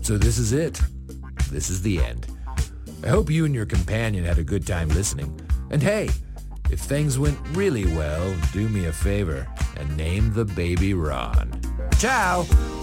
So this is it. This is the end. I hope you and your companion had a good time listening. And hey, if things went really well, do me a favor and name the baby Ron. Ciao!